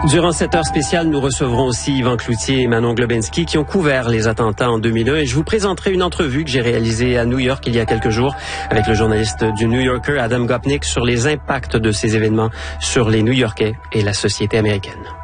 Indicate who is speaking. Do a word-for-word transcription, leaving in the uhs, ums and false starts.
Speaker 1: Durant cette heure spéciale, nous recevrons aussi Yvan Cloutier et Manon Globensky qui ont couvert les attentats en deux mille un et je vous présenterai une entrevue que j'ai réalisée à New York il y a quelques jours avec le journaliste du New Yorker Adam Gopnik sur les impacts de ces événements sur les New-Yorkais et la société américaine.